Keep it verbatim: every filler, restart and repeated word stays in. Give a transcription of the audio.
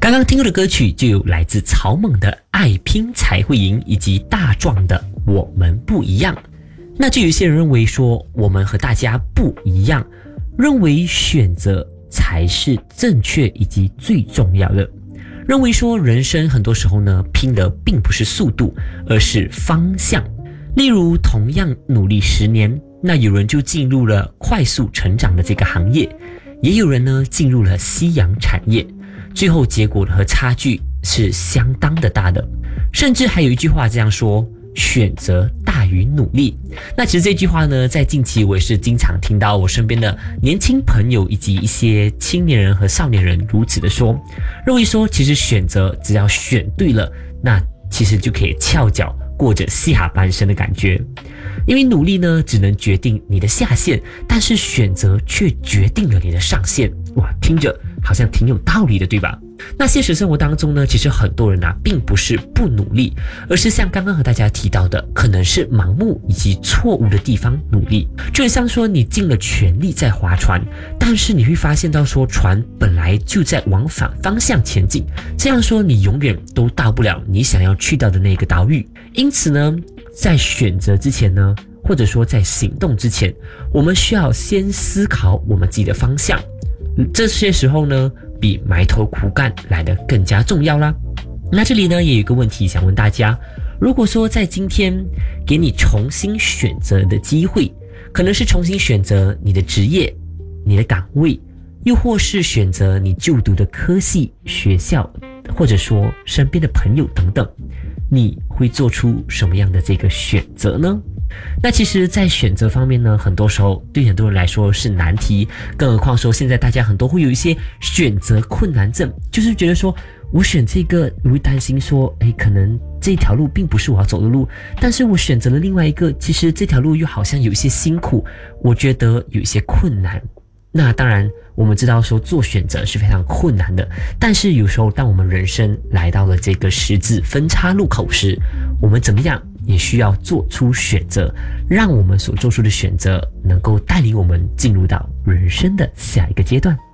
刚刚听过的歌曲就有来自草蜢的《爱拼才会赢》，以及大壮的《我们不一样》。那就有一些人认为说我们和大家不一样，认为选择才是正确以及最重要的，认为说人生很多时候呢拼的并不是速度，而是方向。例如同样努力十年，那有人就进入了快速成长的这个行业，也有人呢进入了夕阳产业，最后结果和差距是相当的大的。甚至还有一句话这样说，选择大于努力。那其实这句话呢，在近期我也是经常听到我身边的年轻朋友以及一些青年人和少年人如此的说，认为说其实选择只要选对了，那其实就可以翘脚过着下半生的感觉。因为努力呢只能决定你的下限，但是选择却决定了你的上限。哇，听着好像挺有道理的，对吧？那现实生活当中呢，其实很多人啊并不是不努力，而是像刚刚和大家提到的，可能是盲目以及错误的地方努力。就像说你尽了全力在划船，但是你会发现到说船本来就在往反方向前进，这样说你永远都到不了你想要去到的那个岛屿。因此呢，在选择之前呢，或者说在行动之前，我们需要先思考我们自己的方向。这些时候呢，比埋头苦干来得更加重要啦。那这里呢，也有一个问题想问大家，如果说在今天给你重新选择的机会，可能是重新选择你的职业、你的岗位，又或是选择你就读的科系、学校，或者说身边的朋友等等，你会做出什么样的这个选择呢？那其实在选择方面呢，很多时候对很多人来说是难题，更何况说现在大家很多会有一些选择困难症，就是觉得说我选这个，我会担心说诶，可能这条路并不是我要走的路，但是我选择了另外一个，其实这条路又好像有一些辛苦，我觉得有一些困难。那当然我们知道说做选择是非常困难的，但是有时候当我们人生来到了这个十字分叉路口时，我们怎么样也需要做出选择，让我们所做出的选择能够带领我们进入到人生的下一个阶段。